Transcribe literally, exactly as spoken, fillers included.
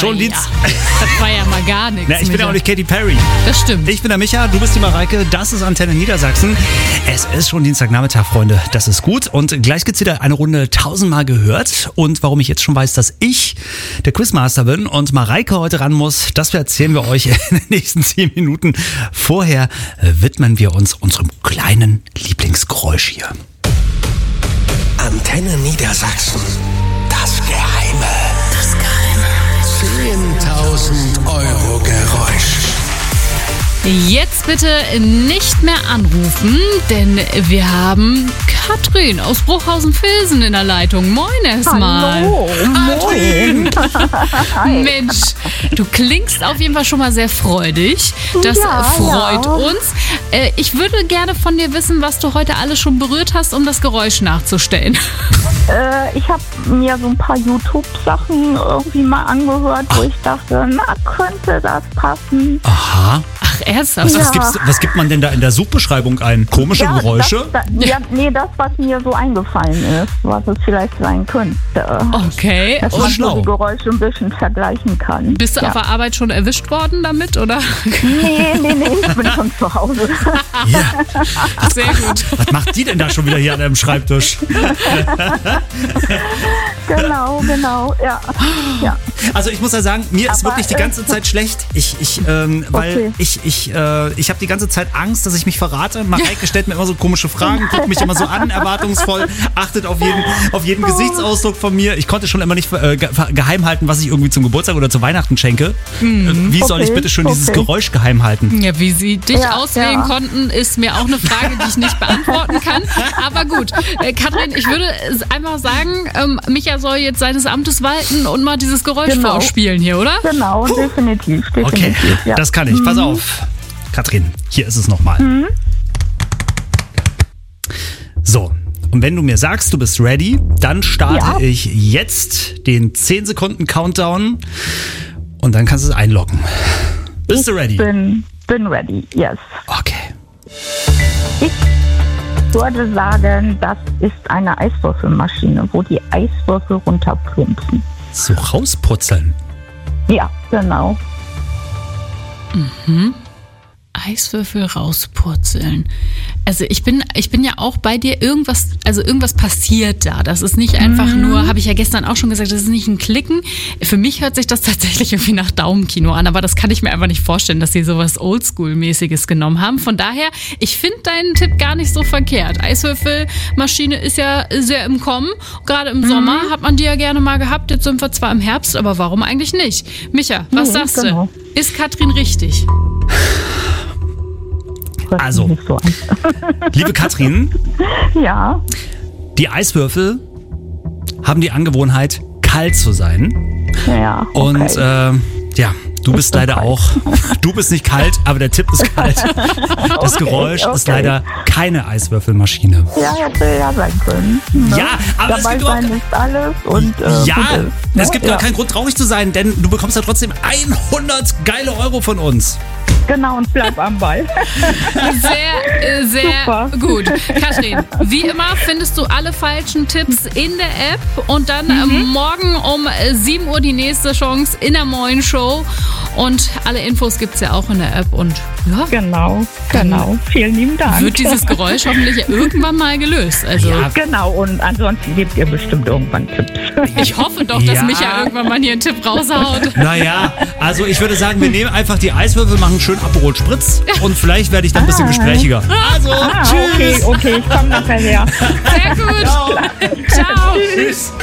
Schon ja. Dienst- Das war ja mal gar nichts. Na, ich bin ja auch nicht Katy Perry. Das stimmt. Ich bin der Micha, du bist die Mareike, das ist Antenne Niedersachsen. Es ist schon Dienstagnachmittag, Freunde, das ist gut. Und gleich gibt's wieder eine Runde tausendmal gehört. Und warum ich jetzt schon weiß, dass ich der Quizmaster bin und Mareike heute ran muss, das erzählen wir euch in den nächsten zehn Minuten. Vorher widmen wir uns unserem kleinen Lieblingsgeräusch hier. Antenne Niedersachsen. Das Geheime. Das Geheime. zehntausend Euro Geräusch. Jetzt bitte nicht mehr anrufen, denn wir haben Katrin aus Bruchhausen-Vilsen in der Leitung. Moin erstmal. Hallo, moin. Mensch, du klingst auf jeden Fall schon mal sehr freudig. Das Ja, freut ja. uns. Äh, ich würde gerne von dir wissen, was du heute alles schon berührt hast, um das Geräusch nachzustellen. Äh, ich habe mir so ein paar YouTube-Sachen irgendwie mal angehört, wo ich dachte, na, könnte das passen. Aha. Ach, ernsthaft? Ja. Was, gibt's, was gibt man denn da in der Suchbeschreibung ein? Komische Ja, Geräusche? Das, das, ja, nee, das, was mir so eingefallen ist, was es vielleicht sein könnte. Okay. Dass Oh, man schlau. so die Geräusche ein bisschen vergleichen kann. Bist du ja. auf der Arbeit schon erwischt worden damit, oder? Nee, nee, nee, ich bin schon zu Hause. Ja. Sehr gut. Was macht die denn da schon wieder hier an deinem Schreibtisch? Genau, genau, ja. ja. Also ich muss ja sagen, mir ist Aber, wirklich die äh, ganze Zeit schlecht. Ich, ich, ähm, weil Okay. ich, ich, äh, ich habe die ganze Zeit Angst, dass ich mich verrate. Mareike stellt mir immer so komische Fragen, guckt mich immer so an, erwartungsvoll, achtet auf jeden, auf jeden Gesichtsausdruck von mir. Ich konnte schon immer nicht äh, ge geheim halten, was ich irgendwie zum Geburtstag oder zu Weihnachten schenke. Mhm. Äh, Wie soll ich Okay, bitte schön dieses okay. Geräusch geheim halten? Ja, wie sie dich Ja, auswählen ja. konnten, ist mir auch eine Frage, die ich nicht beantworten kann. Aber gut, äh, Katrin, ich würde es einfach sagen, ähm, Micha soll jetzt seines Amtes walten und mal dieses Geräusch Genau. vorspielen hier, oder? Genau, definitiv, Okay, definitiv. ja. das kann ich. Pass auf. Katrin, hier ist es nochmal. So, und wenn du mir sagst, du bist ready, dann starte Ja. ich jetzt den zehn Sekunden Countdown und dann kannst du es einloggen. Bist du ready? Bin, bin ready, yes. Okay. Ich würde sagen, das ist eine Eiswürfelmaschine, wo die Eiswürfel runterplumpsen. So rausputzeln. Ja, genau. Eiswürfel rauspurzeln. Also ich bin, ich bin ja auch bei dir, irgendwas, also irgendwas passiert da. Das ist nicht einfach nur, habe ich ja gestern auch schon gesagt, das ist nicht ein Klicken. Für mich hört sich das tatsächlich irgendwie nach Daumenkino an, aber das kann ich mir einfach nicht vorstellen, dass sie sowas Oldschool-mäßiges genommen haben. Von daher, ich finde deinen Tipp gar nicht so verkehrt. Eiswürfelmaschine ist ja sehr im Kommen. Gerade im Sommer hat man die ja gerne mal gehabt. Jetzt sind wir zwar im Herbst, aber warum eigentlich nicht? Micha, was Nee, sagst genau. du? Ist Katrin richtig? Hört sich Also. nicht so an. Liebe Katrin, Ja, die Eiswürfel haben die Angewohnheit, kalt zu sein. ja. Okay. Und äh, ja, du bist bin leider kalt. auch, du bist nicht kalt, aber der Tipp ist kalt. Das Okay, Geräusch ist okay. leider keine Eiswürfelmaschine. ja, hätte ja sein können. Ne? Ja, aber es Dabei gibt überhaupt sein ist alles und äh, Ja, gut ist, ne? es gibt ja. gar keinen Grund traurig zu sein, denn du bekommst ja trotzdem hundert geile Euro von uns. Genau, und bleib am Ball. Sehr, äh, sehr Super. gut. Katrin, wie immer findest du alle falschen Tipps in der App und dann äh, morgen um äh, sieben Uhr die nächste Chance in der Moin Show. Und alle Infos gibt es ja auch in der App. Und ja, Genau, genau. Vielen lieben Dank. wird dieses Geräusch hoffentlich irgendwann mal gelöst. Also Ja. Genau, und ansonsten gebt ihr bestimmt irgendwann Tipps. ich hoffe doch, dass Ja. Micha irgendwann mal hier einen Tipp raushaut. Naja, also ich würde sagen, wir nehmen einfach die Eiswürfel, machen schön Aperol Spritz und vielleicht werde ich dann ein bisschen Ah. gesprächiger. Also, Ah, tschüss. okay, okay, ich komme nachher her. Sehr gut. Ciao. Ciao. Tschüss.